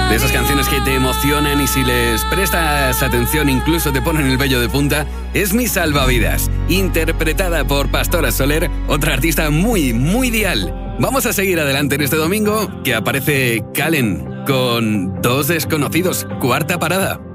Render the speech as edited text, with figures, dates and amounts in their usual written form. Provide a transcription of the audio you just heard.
De esas canciones que te emocionan y si les prestas atención incluso te ponen el vello de punta, es Mi Salvavidas, interpretada por Pastora Soler, otra artista muy, muy dial. Vamos a seguir adelante en este domingo, que aparece Calen con Dos Desconocidos, cuarta parada.